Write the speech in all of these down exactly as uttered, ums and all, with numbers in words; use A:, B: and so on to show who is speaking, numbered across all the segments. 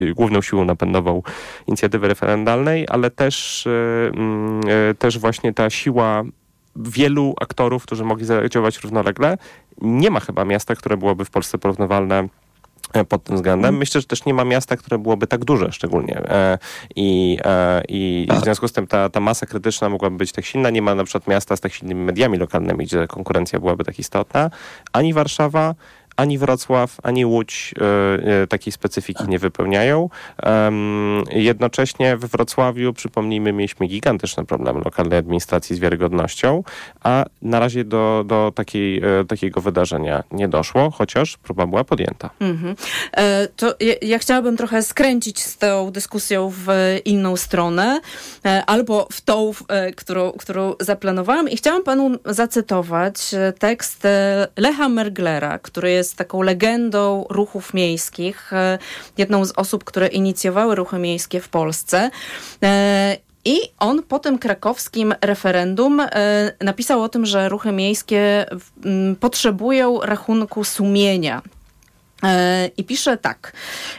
A: główną siłą napędową inicjatywy referendalnej, ale też, też właśnie ta siła wielu aktorów, którzy mogli działać równolegle. Nie ma chyba miasta, które byłoby w Polsce porównywalne pod tym względem. Myślę, że też nie ma miasta, które byłoby tak duże szczególnie. I, i w związku z tym ta, ta masa krytyczna mogłaby być tak silna. Nie ma na przykład miasta z tak silnymi mediami lokalnymi, gdzie konkurencja byłaby tak istotna. Ani Warszawa, ani Wrocław, ani Łódź y, y, takiej specyfiki nie wypełniają. Um, jednocześnie we Wrocławiu, przypomnijmy, mieliśmy gigantyczny problem lokalnej administracji z wiarygodnością, a na razie do, do takiej, y, takiego wydarzenia nie doszło, chociaż próba była podjęta.
B: Mm-hmm. E, to ja, ja chciałabym trochę skręcić z tą dyskusją w inną stronę, e, albo w tą, e, którą, którą zaplanowałam i chciałam panu zacytować tekst Lecha Merglera, który jest taką legendą ruchów miejskich, jedną z osób, które inicjowały ruchy miejskie w Polsce. I on po tym krakowskim referendum napisał o tym, że ruchy miejskie potrzebują rachunku sumienia. I pisze tak.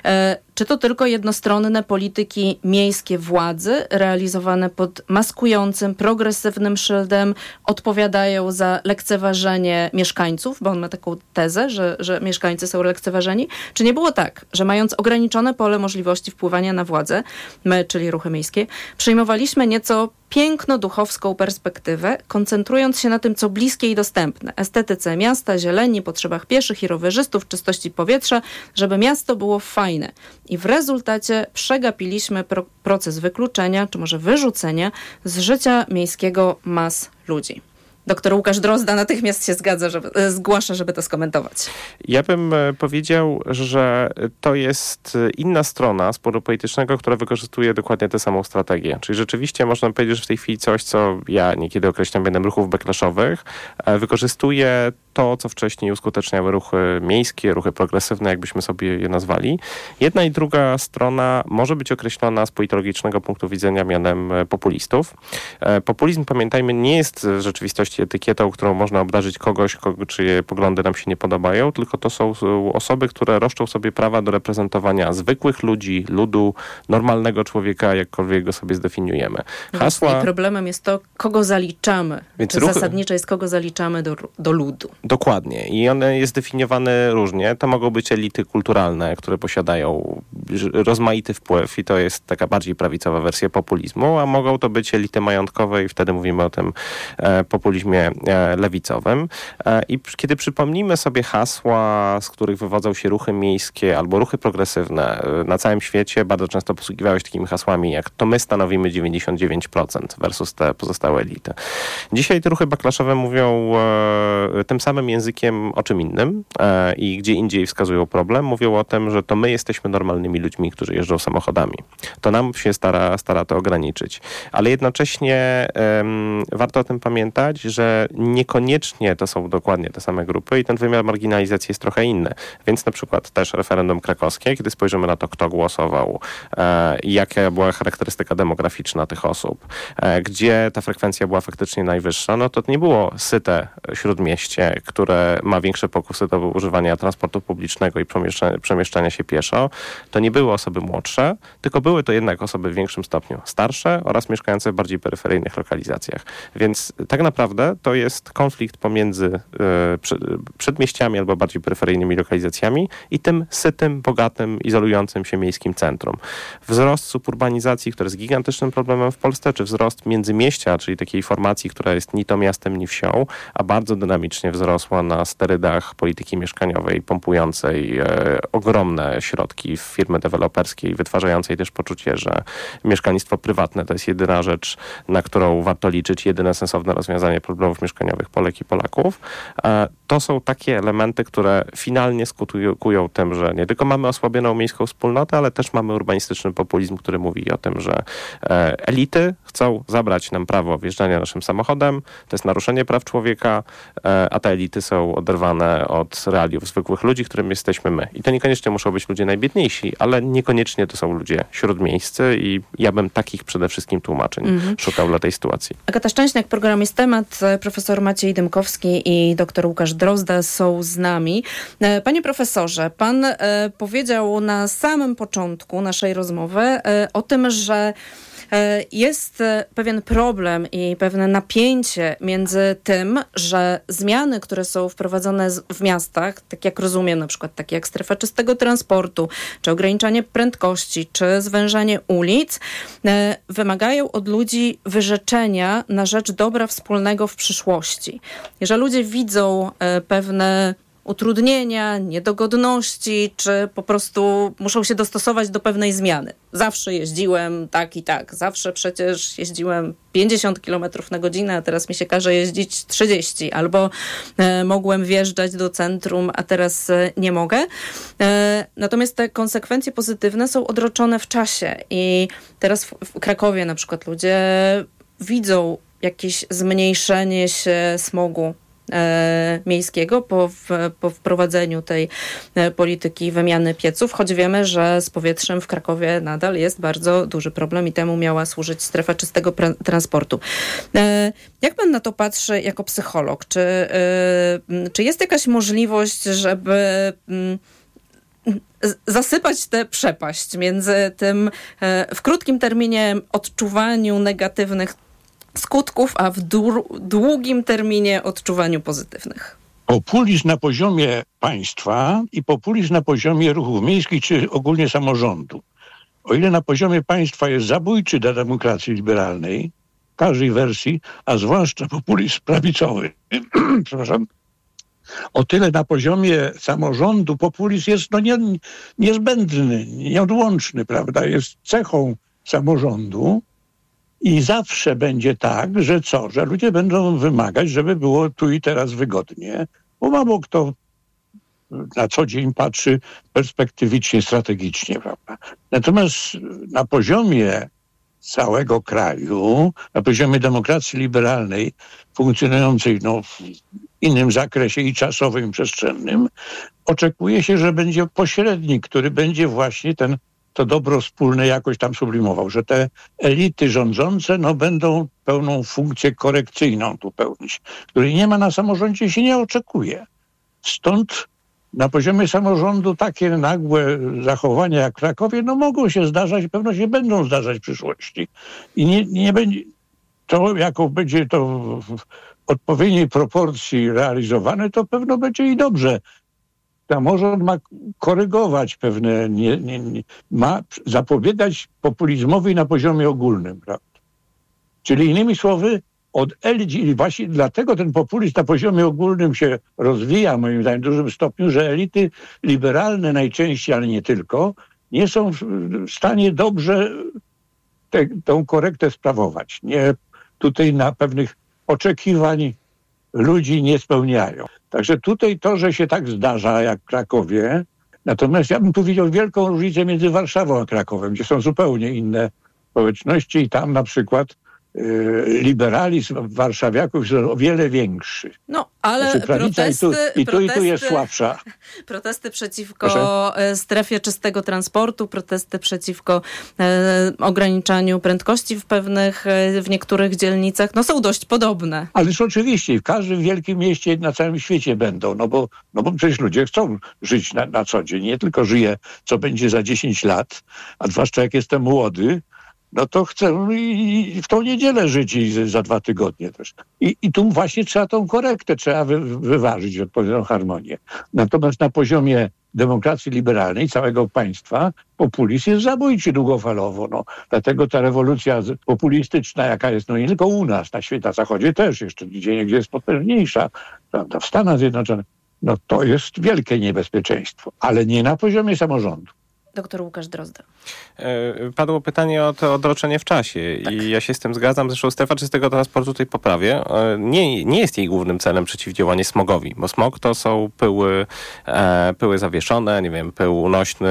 B: Czy to tylko jednostronne polityki miejskie władzy realizowane pod maskującym, progresywnym szyldem odpowiadają za lekceważenie mieszkańców, bo on ma taką tezę, że, że mieszkańcy są lekceważeni? Czy nie było tak, że mając ograniczone pole możliwości wpływania na władzę, my, czyli ruchy miejskie, przyjmowaliśmy nieco piękno-duchowską perspektywę, koncentrując się na tym, co bliskie i dostępne, estetyce miasta, zieleni, potrzebach pieszych i rowerzystów, czystości powietrza, żeby miasto było fajne. I w rezultacie przegapiliśmy pro- proces wykluczenia, czy może wyrzucenia z życia miejskiego mas ludzi. Doktor Łukasz Drozda natychmiast się zgadza, żeby, zgłasza, żeby to skomentować.
A: Ja bym powiedział, że to jest inna strona sporu politycznego, która wykorzystuje dokładnie tę samą strategię. Czyli rzeczywiście można powiedzieć, że w tej chwili coś, co ja niekiedy określam mianem ruchów backlashowych, wykorzystuje to, co wcześniej uskuteczniały ruchy miejskie, ruchy progresywne, jakbyśmy sobie je nazwali. Jedna i druga strona może być określona z politologicznego punktu widzenia mianem populistów. Populizm, pamiętajmy, nie jest w rzeczywistości etykietą, którą można obdarzyć kogoś, kogo, czyje poglądy nam się nie podobają, tylko to są osoby, które roszczą sobie prawa do reprezentowania zwykłych ludzi, ludu, normalnego człowieka, jakkolwiek go sobie zdefiniujemy.
B: Hasła... I problemem jest to, kogo zaliczamy.
A: Więc
B: ruchy...
A: ruch...
B: Zasadniczo jest, kogo zaliczamy do, do ludu.
A: Dokładnie. I one jest definiowane różnie. To mogą być elity kulturalne, które posiadają rozmaity wpływ i to jest taka bardziej prawicowa wersja populizmu, a mogą to być elity majątkowe i wtedy mówimy o tym e, populizmie e, lewicowym. E, I kiedy przypomnimy sobie hasła, z których wywodzą się ruchy miejskie albo ruchy progresywne e, na całym świecie, bardzo często posługiwały się takimi hasłami jak to my stanowimy dziewięćdziesiąt dziewięć procent versus te pozostałe elity. Dzisiaj te ruchy backlashowe mówią e, tym samym językiem o czym innym e, i gdzie indziej wskazują problem, mówią o tym, że to my jesteśmy normalnymi ludźmi, którzy jeżdżą samochodami. To nam się stara, stara to ograniczyć. Ale jednocześnie e, warto o tym pamiętać, że niekoniecznie to są dokładnie te same grupy i ten wymiar marginalizacji jest trochę inny. Więc na przykład też referendum krakowskie, kiedy spojrzymy na to, kto głosował, e, jaka była charakterystyka demograficzna tych osób, e, gdzie ta frekwencja była faktycznie najwyższa, no to nie było syte śródmieście, które ma większe pokusy do używania transportu publicznego i przemieszczania, przemieszczania się pieszo. To nie były osoby młodsze, tylko były to jednak osoby w większym stopniu starsze oraz mieszkające w bardziej peryferyjnych lokalizacjach. Więc tak naprawdę to jest konflikt pomiędzy y, przy, przedmieściami albo bardziej peryferyjnymi lokalizacjami i tym sytym, bogatym, izolującym się miejskim centrum. Wzrost suburbanizacji, który jest gigantycznym problemem w Polsce, czy wzrost międzymieścia, czyli takiej formacji, która jest ni to miastem, ni wsią, a bardzo dynamicznie wzrosła na sterydach polityki mieszkaniowej, pompującej e, ogromne środki w firmy deweloperskie, wytwarzającej też poczucie, że mieszkalnictwo prywatne to jest jedyna rzecz, na którą warto liczyć, jedyne sensowne rozwiązanie problemów mieszkaniowych Polek i Polaków. E, to są takie elementy, które finalnie skutkują tym, że nie tylko mamy osłabioną miejską wspólnotę, ale też mamy urbanistyczny populizm, który mówi o tym, że e, elity chcą zabrać nam prawo wjeżdżania naszym samochodem, to jest naruszenie praw człowieka, e, a ta elita elity są oderwane od realiów zwykłych ludzi, którym jesteśmy my. I to niekoniecznie muszą być ludzie najbiedniejsi, ale niekoniecznie to są ludzie śródmiejscy i ja bym takich przede wszystkim tłumaczeń mm-hmm. szukał dla tej sytuacji.
B: Agata Szczęśniak, program Jest Temat, profesor Maciej Dymkowski i dr Łukasz Drozda są z nami. Panie profesorze, pan e, powiedział na samym początku naszej rozmowy e, o tym, że jest pewien problem i pewne napięcie między tym, że zmiany, które są wprowadzone w miastach, tak jak rozumiem, na przykład takie jak strefa czystego transportu, czy ograniczanie prędkości, czy zwężanie ulic, wymagają od ludzi wyrzeczenia na rzecz dobra wspólnego w przyszłości. Jeżeli ludzie widzą pewne utrudnienia, niedogodności, czy po prostu muszą się dostosować do pewnej zmiany. Zawsze jeździłem tak i tak. Zawsze przecież jeździłem pięćdziesiąt kilometrów na godzinę, a teraz mi się każe jeździć trzydzieści. Albo e, mogłem wjeżdżać do centrum, a teraz e, nie mogę. E, natomiast te konsekwencje pozytywne są odroczone w czasie. I teraz w, w Krakowie na przykład ludzie widzą jakieś zmniejszenie się smogu miejskiego po, po wprowadzeniu tej polityki wymiany pieców, choć wiemy, że z powietrzem w Krakowie nadal jest bardzo duży problem i temu miała służyć strefa czystego pra- transportu. Jak pan na to patrzy jako psycholog? Czy, czy jest jakaś możliwość, żeby zasypać tę przepaść między tym w krótkim terminie odczuwaniu negatywnych skutków, a w dłu- długim terminie odczuwaniu pozytywnych?
C: Populizm na poziomie państwa i populizm na poziomie ruchów miejskich czy ogólnie samorządu. O ile na poziomie państwa jest zabójczy dla demokracji liberalnej, w każdej wersji, a zwłaszcza populizm prawicowy, przepraszam, o tyle na poziomie samorządu populizm jest no nie, niezbędny, nieodłączny, prawda? Jest cechą samorządu. I zawsze będzie tak, że co? Że ludzie będą wymagać, żeby było tu i teraz wygodnie, bo mało kto na co dzień patrzy perspektywicznie, strategicznie, prawda? Natomiast na poziomie całego kraju, na poziomie demokracji liberalnej, funkcjonującej no, w innym zakresie i czasowym, i przestrzennym, oczekuje się, że będzie pośrednik, który będzie właśnie ten to dobro wspólne jakoś tam sublimował, że te elity rządzące no, będą pełną funkcję korekcyjną tu pełnić, której nie ma na samorządzie i się nie oczekuje. Stąd na poziomie samorządu takie nagłe zachowania jak w Krakowie no, mogą się zdarzać, pewno się będą zdarzać w przyszłości. I nie, nie będzie to, jaką będzie to w odpowiedniej proporcji realizowane, to pewno będzie i dobrze. Samorząd ma korygować pewne, nie, nie, nie, ma zapobiegać populizmowi na poziomie ogólnym, prawda? Czyli innymi słowy, od elit, i właśnie dlatego ten populizm na poziomie ogólnym się rozwija, moim zdaniem, w dużym stopniu, że elity liberalne najczęściej, ale nie tylko, nie są w stanie dobrze te, tą korektę sprawować. Nie tutaj na pewnych oczekiwań ludzi nie spełniają. Także tutaj to, że się tak zdarza jak w Krakowie, natomiast ja bym tu widział wielką różnicę między Warszawą a Krakowem, gdzie są zupełnie inne społeczności i tam na przykład y, liberalizm warszawiaków jest o wiele większy.
B: No, ale
C: znaczy,
B: protesty,
C: i, tu, i, tu,
B: protesty,
C: i tu jest słabsza.
B: Protesty przeciwko
C: Proszę?
B: strefie czystego transportu, protesty przeciwko e, ograniczaniu prędkości w pewnych, w niektórych dzielnicach, no są dość podobne.
C: Ależ oczywiście, w każdym wielkim mieście na całym świecie będą, no bo, no bo przecież ludzie chcą żyć na, na co dzień. Nie tylko żyje, co będzie za dziesięć lat, a zwłaszcza jak jestem młody, no to chcę i w tą niedzielę żyć i za dwa tygodnie też. I, i tu właśnie trzeba tą korektę, trzeba wy, wyważyć odpowiednią harmonię. Natomiast na poziomie demokracji liberalnej całego państwa populizm jest zabójczy długofalowo. No. Dlatego ta rewolucja populistyczna, jaka jest no nie tylko u nas, na świecie, na zachodzie też jeszcze gdzie niegdzie jest potężniejsza, prawda, w Stanach Zjednoczonych, no to jest wielkie niebezpieczeństwo, ale nie na poziomie samorządu.
B: Doktor Łukasz Drozda.
A: Padło pytanie o to odroczenie w czasie tak. I ja się z tym zgadzam. Zresztą strefa czystego transportu tutaj poprawię. Nie, nie jest jej głównym celem przeciwdziałanie smogowi, bo smog to są pyły, e, pyły zawieszone, nie wiem, pył unośny,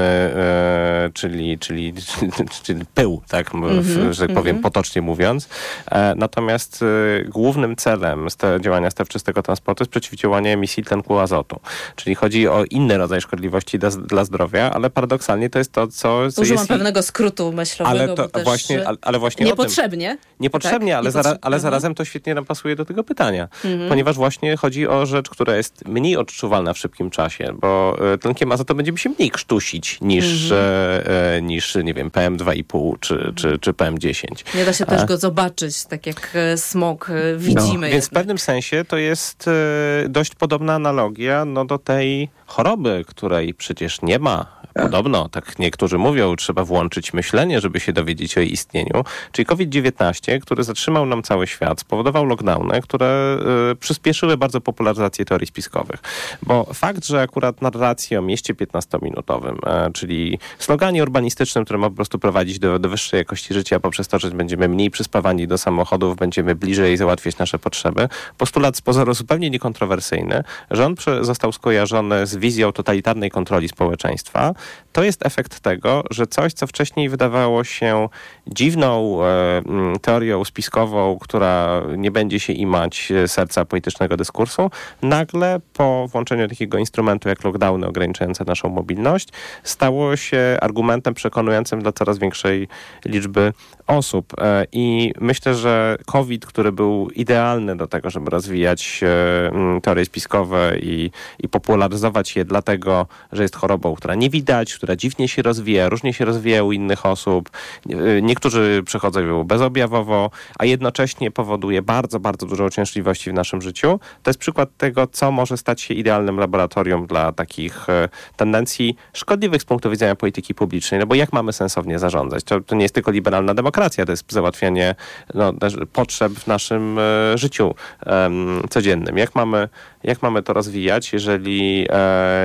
A: e, czyli, czyli, czyli pył, tak, mm-hmm, że tak powiem, mm-hmm. potocznie mówiąc. E, natomiast e, głównym celem ste, działania stref czystego transportu jest przeciwdziałanie emisji tlenku azotu. Czyli chodzi o inny rodzaj szkodliwości dla, dla zdrowia, ale paradoksalnie to jest to, co...
B: Użyłam
A: jest
B: pewnego skrótu myślowego,
A: ale to
B: bo też
A: właśnie, ale, ale właśnie
B: niepotrzebnie.
A: Niepotrzebnie, tak? ale,
B: Niepotrzebnie.
A: Zara, ale zarazem to świetnie nam pasuje do tego pytania. Mhm. Ponieważ właśnie chodzi o rzecz, która jest mniej odczuwalna w szybkim czasie, bo tlenkiem azotu będziemy się mniej krztusić niż, mhm. e, niż nie wiem, P M dwa i pół czy, mhm. czy, czy P M dziesięć.
B: Nie da się też go zobaczyć, tak jak smog widzimy.
A: No, więc w pewnym sensie to jest e, dość podobna analogia no, do tej choroby, której przecież nie ma. Podobno, tak niektórzy mówią, trzeba włączyć myślenie, żeby się dowiedzieć o jej istnieniu. Czyli COVID dziewiętnaście, który zatrzymał nam cały świat, spowodował lockdowny, które y, przyspieszyły bardzo popularyzację teorii spiskowych. Bo fakt, że akurat narracje o mieście piętnastominutowym, y, czyli sloganie urbanistycznym, które ma po prostu prowadzić do, do wyższej jakości życia poprzez to, że będziemy mniej przyspawani do samochodów, będziemy bliżej załatwiać nasze potrzeby, postulat z pozoru zupełnie niekontrowersyjny, że on przy, został skojarzony z wizją totalitarnej kontroli społeczeństwa. To jest efekt tego, że coś, co wcześniej wydawało się dziwną e, teorią spiskową, która nie będzie się imać serca politycznego dyskursu, nagle po włączeniu takiego instrumentu jak lockdowny ograniczające naszą mobilność, stało się argumentem przekonującym dla coraz większej liczby osób. E, I myślę, że COVID, który był idealny do tego, żeby rozwijać e, teorie spiskowe i, i popularyzować je dlatego, że jest chorobą, która nie widać, która dziwnie się rozwija, różnie się rozwija u innych osób. Niektórzy przechodzą ją bezobjawowo, a jednocześnie powoduje bardzo, bardzo dużo uciążliwości w naszym życiu. To jest przykład tego, co może stać się idealnym laboratorium dla takich tendencji szkodliwych z punktu widzenia polityki publicznej. No bo jak mamy sensownie zarządzać? To, to nie jest tylko liberalna demokracja, to jest załatwianie no, potrzeb w naszym e, życiu um, codziennym. Jak mamy, jak mamy to rozwijać, jeżeli, e,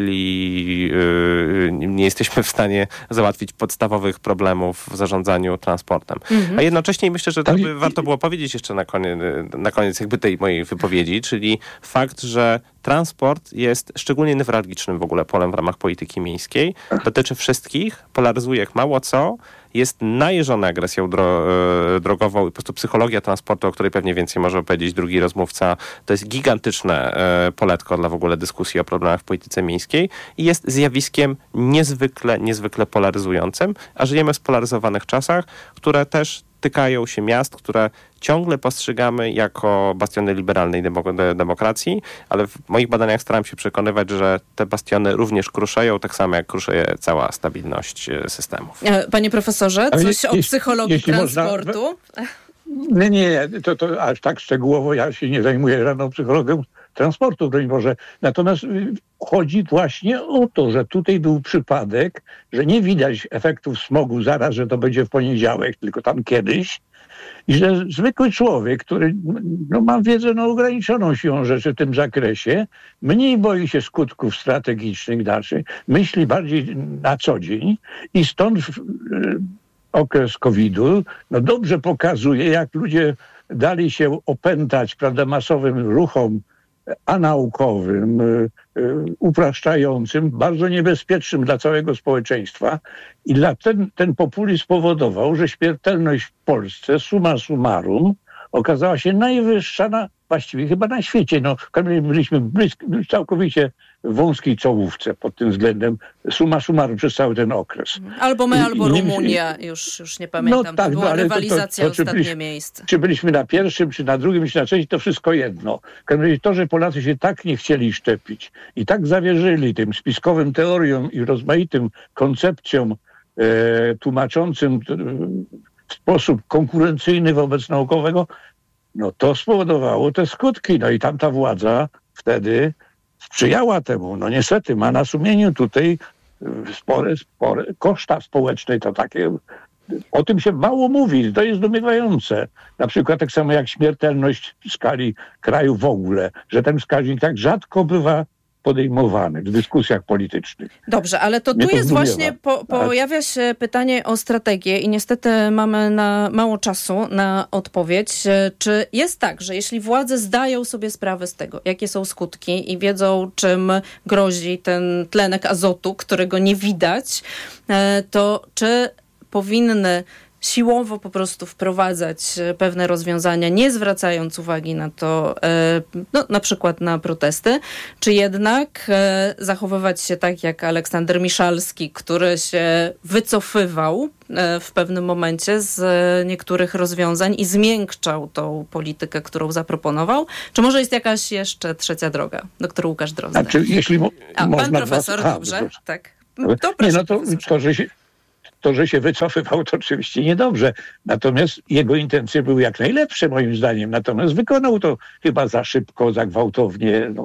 A: jeżeli e, nie jesteśmy w stanie załatwić podstawowych problemów w zarządzaniu transportem. Mhm. A jednocześnie myślę, że to by warto było powiedzieć jeszcze na koniec, na koniec jakby tej mojej wypowiedzi, czyli fakt, że transport jest szczególnie newralgicznym w ogóle polem w ramach polityki miejskiej. Dotyczy wszystkich, polaryzuje jak mało co, jest najeżony agresją dro, drogową i po prostu psychologia transportu, o której pewnie więcej może opowiedzieć drugi rozmówca, to jest gigantyczne e, poletko dla w ogóle dyskusji o problemach w polityce miejskiej i jest zjawiskiem niezwykle, niezwykle polaryzującym, a żyjemy w spolaryzowanych czasach, które też tykają się miast, które ciągle postrzegamy jako bastiony liberalnej demok- demokracji, ale w moich badaniach staram się przekonywać, że te bastiony również kruszeją, tak samo jak kruszeje cała stabilność systemów.
B: Panie profesorze, coś jeśli, o psychologii jeśli transportu?
C: Można, nie, nie, to, to aż tak szczegółowo ja się nie zajmuję żadną psychologią transportu, broń Boże. Natomiast chodzi właśnie o to, że tutaj był przypadek, że nie widać efektów smogu zaraz, że to będzie w poniedziałek, tylko tam kiedyś. I że zwykły człowiek, który no, ma wiedzę no, ograniczoną siłą rzeczy w tym zakresie, mniej boi się skutków strategicznych dalszych, myśli bardziej na co dzień i stąd w, y, okres kowida no, dobrze pokazuje, jak ludzie dali się opętać, prawda, masowym ruchom anaukowym, y, y, upraszczającym, bardzo niebezpiecznym dla całego społeczeństwa. I dla ten, ten populizm spowodował, że śmiertelność w Polsce, summa summarum, okazała się najwyższa na, właściwie chyba na świecie. No, byliśmy blisko, całkowicie w wąskiej czołówce pod tym względem, summa summarum przez cały ten okres.
B: Albo my, albo I, Rumunia, i, już, już nie pamiętam. No, tak, to była no, rywalizacja to, to, to, ostatnie byliśmy, miejsce. Czy
C: byliśmy na pierwszym, czy na drugim, czy na trzecim, to wszystko jedno. To, że Polacy się tak nie chcieli szczepić i tak zawierzyli tym spiskowym teoriom i rozmaitym koncepcjom e, tłumaczącym w sposób konkurencyjny wobec naukowego, no to spowodowało te skutki. No i tamta władza wtedy sprzyjała temu. No niestety ma na sumieniu tutaj spore, spore koszta społeczne, to takie, o tym się mało mówi, to jest zdumiewające. Na przykład tak samo jak śmiertelność w skali kraju w ogóle, że ten wskaźnik tak rzadko bywa podejmowane w dyskusjach politycznych.
B: Dobrze, ale to tu
C: to
B: jest
C: zdumiewa.
B: właśnie, po, pojawia się pytanie o strategię i niestety mamy na mało czasu na odpowiedź. Czy jest tak, że jeśli władze zdają sobie sprawę z tego, jakie są skutki i wiedzą, czym grozi ten tlenek azotu, którego nie widać, to czy powinny siłowo po prostu wprowadzać pewne rozwiązania, nie zwracając uwagi na to, no, na przykład na protesty, czy jednak zachowywać się tak jak Aleksander Miszalski, który się wycofywał w pewnym momencie z niektórych rozwiązań i zmiękczał tą politykę, którą zaproponował? Czy może jest jakaś jeszcze trzecia droga? Doktor Łukasz Drozda.
C: Znaczy, jeśli mo-
B: A,
C: można
B: pan profesor,
C: was...
B: dobrze,
C: A,
B: tak. To proszę,
C: nie, no to, to, że się, to, że się wycofywał, to oczywiście niedobrze. Natomiast jego intencje były jak najlepsze, moim zdaniem. Natomiast wykonał to chyba za szybko, za gwałtownie. No,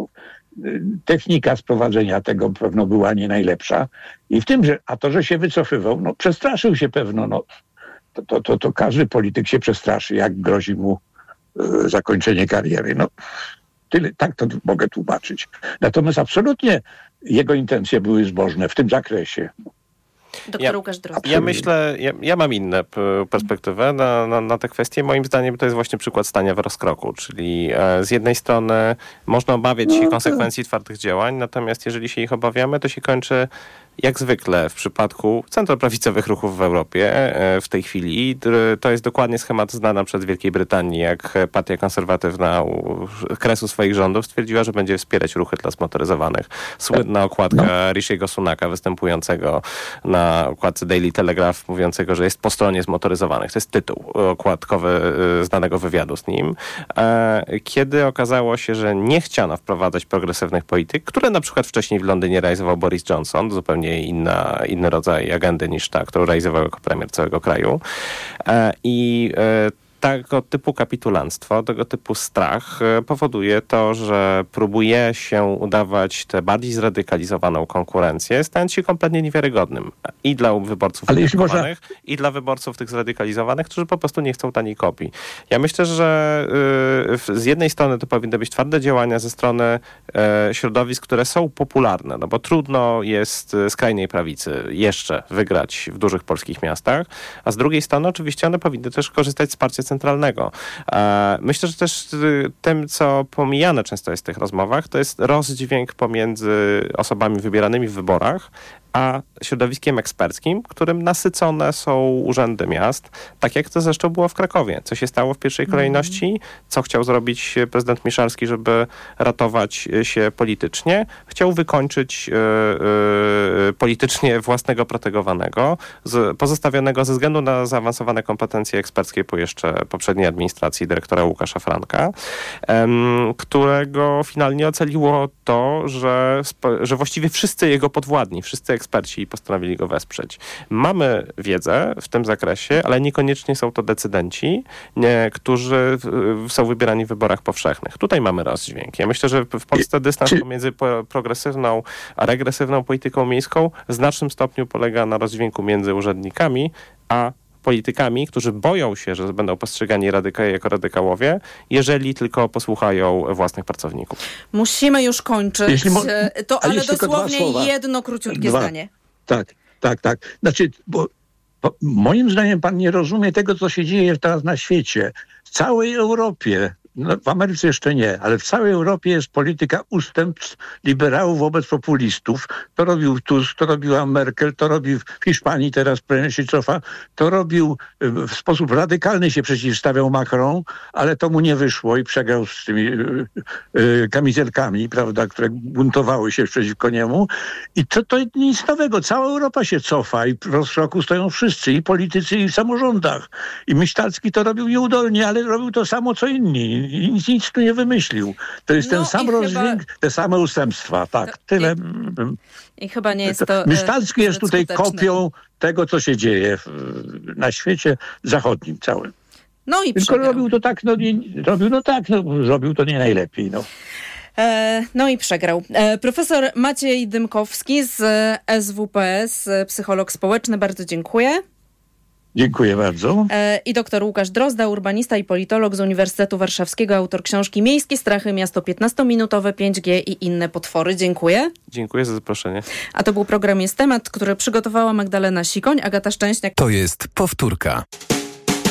C: technika sprowadzenia tego pewno była nie najlepsza. I w tym, że, a to, że się wycofywał, no przestraszył się pewno. No, to, to, to, to każdy polityk się przestraszy, jak grozi mu y, zakończenie kariery. No, tyle, tak to mogę tłumaczyć. Natomiast absolutnie jego intencje były zbożne w tym zakresie.
B: Doktor
A: Ja,
B: Łukasz Drozda.
A: ja myślę, ja, ja mam inną perspektywę na, na, na tę kwestię. Moim zdaniem to jest właśnie przykład stania w rozkroku, czyli e, z jednej strony można obawiać się konsekwencji twardych działań, natomiast jeżeli się ich obawiamy, to się kończy jak zwykle w przypadku centroprawicowych ruchów w Europie e, w tej chwili. To jest dokładnie schemat znany przed Wielkiej Brytanii, jak partia konserwatywna u kresu swoich rządów stwierdziła, że będzie wspierać ruchy dla zmotoryzowanych. Słynna okładka Rishiego Sunaka występującego na okładce Daily Telegraph, mówiącego, że jest po stronie zmotoryzowanych. To jest tytuł okładkowy znanego wywiadu z nim. E, kiedy okazało się, że nie chciano wprowadzać progresywnych polityk, które na przykład wcześniej w Londynie realizował Boris Johnson, zupełnie Inna, inny rodzaj agendy niż ta, którą realizował jako premier całego kraju. E, I e, tego typu kapitulanstwo, tego typu strach powoduje to, że próbuje się udawać tę bardziej zradykalizowaną konkurencję, stając się kompletnie niewiarygodnym. I dla wyborców umiarkowanych, można... i dla wyborców tych zradykalizowanych, którzy po prostu nie chcą taniej kopii. Ja myślę, że y, z jednej strony to powinny być twarde działania ze strony y, środowisk, które są popularne, no bo trudno jest skrajnej prawicy jeszcze wygrać w dużych polskich miastach, a z drugiej strony oczywiście one powinny też korzystać z wsparcia centralnego. Myślę, że też tym, co pomijane często jest w tych rozmowach, to jest rozdźwięk pomiędzy osobami wybieranymi w wyborach, a środowiskiem eksperckim, którym nasycone są urzędy miast, tak jak to zresztą było w Krakowie. Co się stało w pierwszej kolejności? Co chciał zrobić prezydent Miszalski, żeby ratować się politycznie? Chciał wykończyć yy, yy, politycznie własnego protegowanego, z, pozostawionego ze względu na zaawansowane kompetencje eksperckie po jeszcze poprzedniej administracji dyrektora Łukasza Franka, yy, którego finalnie ocaliło to, że, że właściwie wszyscy jego podwładni, wszyscy eksperci postanowili go wesprzeć. Mamy wiedzę w tym zakresie, ale niekoniecznie są to decydenci, nie, którzy w, są wybierani w wyborach powszechnych. Tutaj mamy rozdźwięk. Ja myślę, że w Polsce dystans pomiędzy progresywną a regresywną polityką miejską w znacznym stopniu polega na rozdźwięku między urzędnikami a politykami, którzy boją się, że będą postrzegani radyka- jako radykałowie, jeżeli tylko posłuchają własnych pracowników.
B: Musimy już kończyć, mo- to, ale dosłownie jedno króciutkie
C: Dwa.
B: zdanie.
C: Tak, tak, tak. Znaczy, bo, bo moim zdaniem pan nie rozumie tego, co się dzieje teraz na świecie. W całej Europie, no w Ameryce jeszcze nie, ale w całej Europie jest polityka ustępstw liberałów wobec populistów. To robił Tusk, to robiła Merkel, to robił w Hiszpanii, teraz premier się cofa. To robił w sposób radykalny, się przeciwstawiał Macron, ale to mu nie wyszło i przegrał z tymi y, y, kamizelkami, prawda, które buntowały się przeciwko niemu. I to, to nic nowego. Cała Europa się cofa i w rozkroku stoją wszyscy, i politycy, i w samorządach. I Misztalski to robił nieudolnie, ale robił to samo, co inni. I nic, nic tu nie wymyślił. To jest no ten sam rozdźwięk, chyba... te same ustępstwa. Tak, to tyle.
B: I, I chyba nie jest to...
C: Misztalski jest tutaj
B: skuteczne. Kopią
C: tego, co się dzieje w, na świecie zachodnim całym.
B: No i
C: Tylko
B: przegrał.
C: robił to tak, no, nie, robił no tak, no, robił to nie najlepiej, no.
B: E, no i przegrał. E, profesor Maciej Dymkowski z S W P S, psycholog społeczny, bardzo dziękuję.
C: Dziękuję bardzo.
B: E, I doktor Łukasz Drozda, urbanista i politolog z Uniwersytetu Warszawskiego, autor książki Miejskie strachy, miasto piętnastominutowe, pięć G i inne potwory. Dziękuję.
A: Dziękuję za zaproszenie.
B: A to był program Jest Temat, który przygotowała Magdalena Sikoń, Agata Szczęśniak.
D: To jest powtórka.